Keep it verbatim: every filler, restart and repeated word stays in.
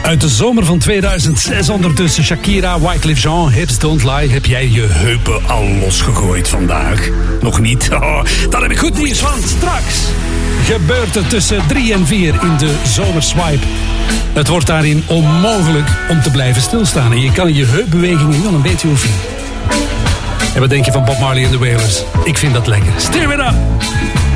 Uit de zomer van tweeduizend zes ondertussen. Shakira, Wyclef Jean, Hips Don't Lie. Heb jij je heupen al losgegooid vandaag? Nog niet? Oh, dan heb ik goed nieuws, want straks gebeurt het tussen drie en vier in de zomerswipe. Het wordt daarin onmogelijk om te blijven stilstaan. En je kan je heupbewegingen wel een beetje oefenen. En wat denk je van Bob Marley en de Wailers? Ik vind dat lekker. Steer it up!